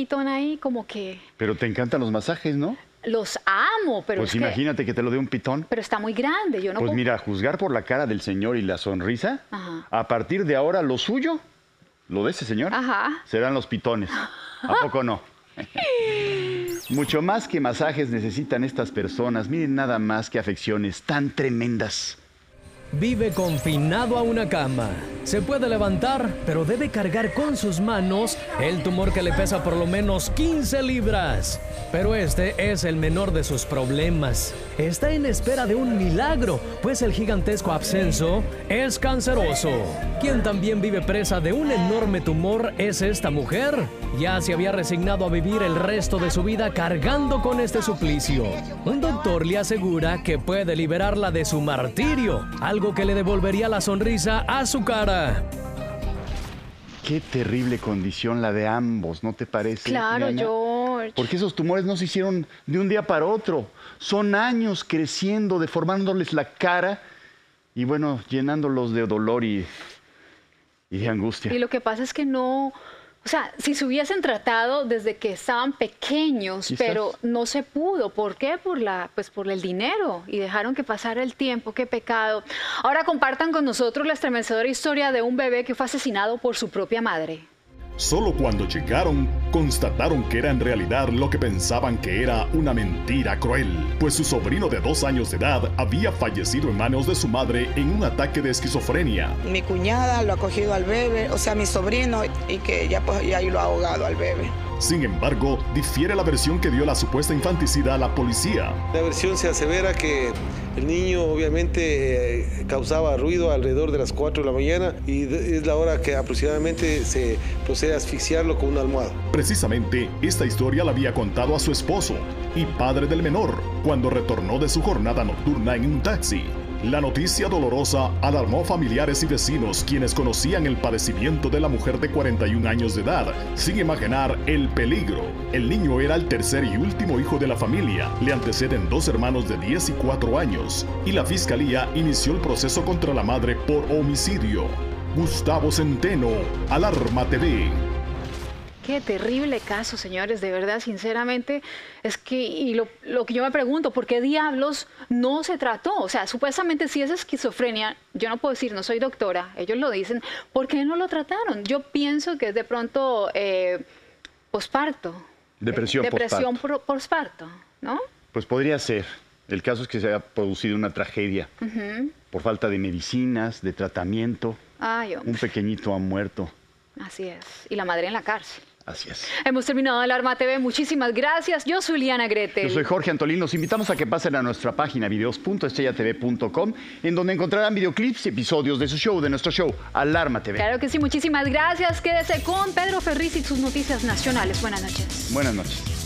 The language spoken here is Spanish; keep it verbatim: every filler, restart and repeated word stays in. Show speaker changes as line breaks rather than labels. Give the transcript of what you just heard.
pitón ahí, como que...
Pero te encantan los masajes, ¿no?
Los amo, pero
Pues
es
imagínate
que,
que te lo dé un pitón.
pero está muy grande, yo no
Pues
puedo...
mira, a juzgar por la cara del señor y la sonrisa,
Ajá.
a partir de ahora lo suyo, lo de ese señor,
Ajá.
serán los pitones. ¿A poco no? Mucho más que masajes necesitan estas personas. Miren nada más que afecciones tan tremendas.
Vive confinado a una cama. Se puede levantar, pero debe cargar con sus manos el tumor que le pesa por lo menos quince libras. Pero este es el menor de sus problemas. Está en espera de un milagro, pues el gigantesco absceso es canceroso. Quien también vive presa de un enorme tumor es esta mujer. Ya se había resignado a vivir el resto de su vida cargando con este suplicio. Un doctor le asegura que puede liberarla de su martirio, algo que le devolvería la sonrisa a su cara.
Qué terrible condición la de ambos, ¿no te parece?
Claro,
Diana?
George.
Porque esos tumores no se hicieron de un día para otro. Son años creciendo, deformándoles la cara y, bueno, llenándolos de dolor y, y de angustia.
Y lo que pasa es que no... O sea, si se hubiesen tratado desde que estaban pequeños,
Quizás.
pero no se pudo. ¿Por qué? Por la, pues por el dinero. Y dejaron que pasara el tiempo. ¡Qué pecado! Ahora compartan con nosotros la estremecedora historia de un bebé que fue asesinado por su propia madre.
Solo cuando llegaron, constataron que era en realidad lo que pensaban que era una mentira cruel, pues su sobrino de dos años de edad había fallecido en manos de su madre en un ataque de esquizofrenia.
Mi cuñada lo ha cogido al bebé, o sea, mi sobrino, y que ya, pues, ya lo ha ahogado al bebé.
Sin embargo, difiere la versión que dio la supuesta infanticida a la policía.
La versión se asevera que el niño obviamente eh, causaba ruido alrededor de las cuatro de la mañana y de, es la hora que aproximadamente se procede a asfixiarlo con una almohada.
Precisamente, esta historia la había contado a su esposo y padre del menor cuando retornó de su jornada nocturna en un taxi. La noticia dolorosa alarmó familiares y vecinos quienes conocían el padecimiento de la mujer de cuarenta y un años de edad, sin imaginar el peligro. El niño era el tercer y último hijo de la familia, le anteceden dos hermanos de diez y cuatro años, y la fiscalía inició el proceso contra la madre por homicidio. Gustavo Centeno, Alarma T V.
Qué terrible caso, señores, de verdad, sinceramente, es que, y lo, lo que yo me pregunto, ¿por qué diablos no se trató? O sea, supuestamente si es esquizofrenia, yo no puedo decir, no soy doctora, ellos lo dicen, ¿por qué no lo trataron? Yo pienso que es de pronto eh, posparto.
Depresión,
eh, Depresión
posparto.
posparto, ¿no?
Pues podría ser. El caso es que se haya producido una tragedia
Uh-huh.
por falta de medicinas, de tratamiento.
Ay, hombre,
Un pequeñito ha muerto.
así es. Y la madre en la cárcel.
Así es.
Hemos terminado Alarma T V. Muchísimas gracias. Yo soy Liana Gretel.
Yo soy Jorge Antolín. Los invitamos a que pasen a nuestra página videos punto estrella t v punto com, en donde encontrarán videoclips y episodios de su show, de nuestro show, Alarma T V.
Claro que sí. Muchísimas gracias. Quédese con Pedro Ferriz y sus noticias nacionales. Buenas noches.
Buenas noches.